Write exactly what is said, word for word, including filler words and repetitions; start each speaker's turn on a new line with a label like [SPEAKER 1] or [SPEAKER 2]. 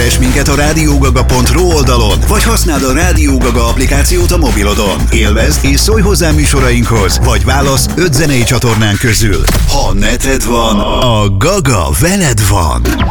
[SPEAKER 1] Keresd minket a rádiógaga pont ru oldalon, vagy használd a Rádió Gaga applikációt a mobilodon. Élvezd és szólj hozzá műsorainkhoz, vagy válasz öt zenei csatornánk közül. Ha neted van, a Gaga veled van.